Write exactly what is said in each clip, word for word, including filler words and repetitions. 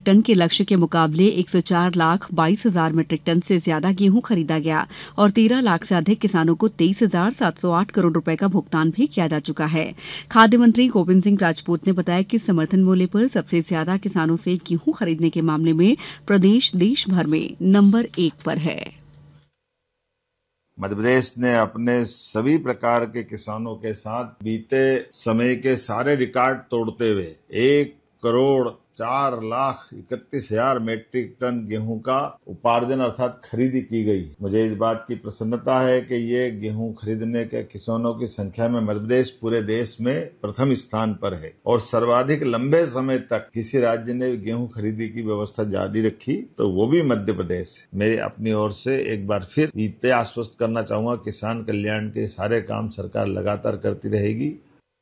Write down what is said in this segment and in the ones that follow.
Ton के लक्ष्य के मुकाबले एक सौ चार लाख बाईस हजार मीट्रिक टन से ज्यादा गेहूं खरीदा गया और तेरह लाख से अधिक किसानों को तेईस हजार सात सौ आठ करोड़ रुपए का भुगतान भी किया जा चुका है। खाद्य मंत्री गोविंद सिंह राजपूत ने बताया कि समर्थन मूल्य पर सबसे ज्यादा किसानों से गेहूं खरीदने के मामले में प्रदेश देश भर में नंबर एक पर है। मध्यप्रदेश ने अपने सभी प्रकार के किसानों के साथ बीते समय के सारे रिकॉर्ड तोड़ते हुए एक करोड़ चार लाख इकतीस हजार मीट्रिक टन गेहूं का उपार्जन अर्थात खरीदी की गई। मुझे इस बात की प्रसन्नता है कि ये गेहूं खरीदने के किसानों की संख्या में मध्यप्रदेश पूरे देश में प्रथम स्थान पर है और सर्वाधिक लंबे समय तक किसी राज्य ने गेहूं खरीदी की व्यवस्था जारी रखी तो वो भी मध्य प्रदेश है। मैं अपनी ओर से एक बार फिर ये आश्वस्त करना चाहूंगा, किसान कल्याण के सारे काम सरकार लगातार करती रहेगी।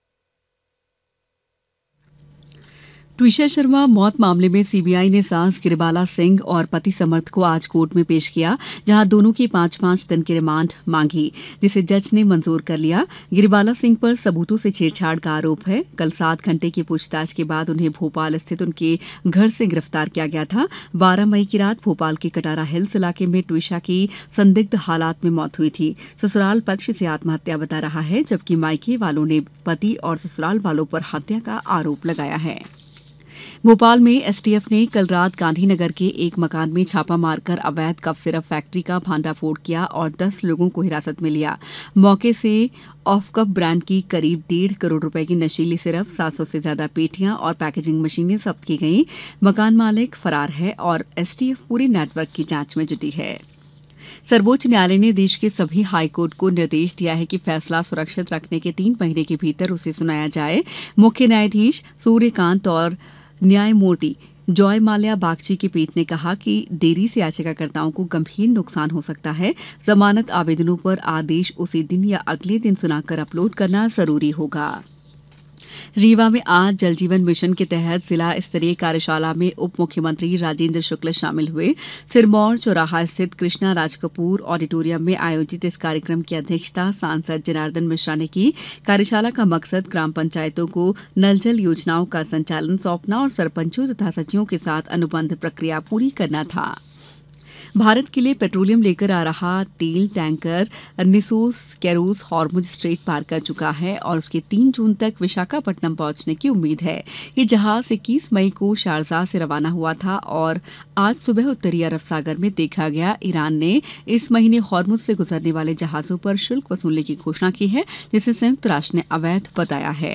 ट्विशा शर्मा मौत मामले में सीबीआई ने सास गिरिबाला सिंह और पति समर्थ को आज कोर्ट में पेश किया, जहां दोनों की पांच पांच दिन की रिमांड मांगी, जिसे जज ने मंजूर कर लिया। गिरिबाला सिंह पर सबूतों से छेड़छाड़ का आरोप है। कल सात घंटे की पूछताछ के बाद उन्हें भोपाल स्थित उनके घर से गिरफ्तार किया गया था। बारह मई की रात भोपाल के कटारा हिल्स इलाके में ट्विशा की संदिग्ध हालात में मौत हुई थी। ससुराल पक्ष इसे आत्महत्या बता रहा है, जबकि मायके वालों ने पति और ससुराल वालों पर हत्या का आरोप लगाया है। भोपाल में एसटीएफ ने कल रात गांधीनगर के एक मकान में छापा मारकर अवैध कफ सिरप फैक्ट्री का भांडाफोड़ किया और दस लोगों को हिरासत में लिया। मौके से ऑफ कप ब्रांड की करीब डेढ़ करोड़ रुपए की नशीली सिरप, सात सौ से ज्यादा पेटियां और पैकेजिंग मशीनें जब्त की गईं। मकान मालिक फरार है और एसटीएफ पूरे नेटवर्क की जांच में जुटी है। सर्वोच्च न्यायालय ने देश के सभी हाईकोर्ट को निर्देश दिया है कि फैसला सुरक्षित रखने के तीन महीने के भीतर उसे सुनाया जाए। मुख्य न्यायाधीश सूर्यकांत और न्यायमूर्ति जॉय माल्या बागची की पीठ ने कहा कि देरी से याचिकाकर्ताओं को गंभीर नुकसान हो सकता है। जमानत आवेदनों पर आदेश उसी दिन या अगले दिन सुनाकर अपलोड करना जरूरी होगा। रीवा में आज जल जीवन मिशन के तहत जिला स्तरीय कार्यशाला में उप मुख्यमंत्री राजेंद्र शुक्ल शामिल हुए। सिरमौर चौराहा स्थित कृष्णा राज कपूर ऑडिटोरियम में आयोजित इस कार्यक्रम की अध्यक्षता सांसद जनार्दन मिश्रा ने की। कार्यशाला का मकसद ग्राम पंचायतों को नल जल योजनाओं का संचालन सौंपना और सरपंचों तथा सचिवों के साथ अनुबंध प्रक्रिया पूरी करना था। भारत के लिए पेट्रोलियम लेकर आ रहा तेल टैंकर निसोस केरोस हॉर्मुज स्ट्रेट पार कर चुका है और उसके तीन जून तक विशाखापट्टनम पहुंचने की उम्मीद है। ये जहाज इक्कीस मई को शारजाह से रवाना हुआ था और आज सुबह उत्तरी अरब सागर में देखा गया। ईरान ने इस महीने हॉर्मुज से गुजरने वाले जहाजों पर शुल्क वसूलने की घोषणा की है, जिसे संयुक्त राष्ट्र ने अवैध बताया है।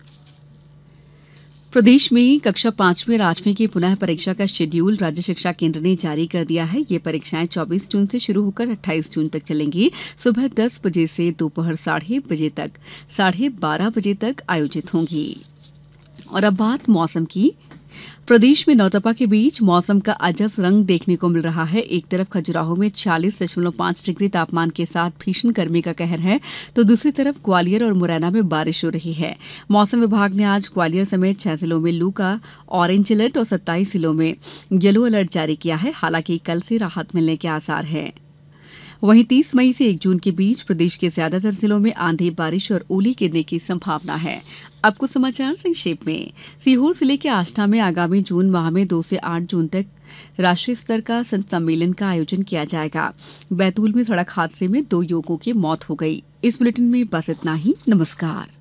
प्रदेश में कक्षा पांचवीं और आठवीं की पुनः परीक्षा का शेड्यूल राज्य शिक्षा केंद्र ने जारी कर दिया है। ये परीक्षाएं चौबीस जून से शुरू होकर अट्ठाईस जून तक चलेंगी। सुबह दस बजे से दोपहर साढ़े बजे तक साढ़े बारह बजे तक आयोजित होंगी। और अब बात मौसम की। प्रदेश में नौतपा के बीच मौसम का अजब रंग देखने को मिल रहा है। एक तरफ खजुराहो में छियालीस दशमलव पांच डिग्री तापमान के साथ भीषण गर्मी का कहर है, तो दूसरी तरफ ग्वालियर और मुरैना में बारिश हो रही है। मौसम विभाग ने आज ग्वालियर समेत छह जिलों में लू का ऑरेंज अलर्ट और सत्ताईस जिलों में येलो अलर्ट जारी किया है। हालांकि कल से राहत मिलने के आसार हैं। वहीं तीस मई से एक जून के बीच प्रदेश के ज्यादातर जिलों में आंधी, बारिश और ओले गिरने की संभावना है। अब कुछ समाचार संक्षेप में। सीहोर जिले के आष्टा में आगामी जून माह में दो से आठ जून तक राष्ट्रीय स्तर का संत सम्मेलन का आयोजन किया जाएगा। बैतूल में सड़क हादसे में दो युवकों की मौत हो गई। इस बुलेटिन में बस इतना ही। नमस्कार।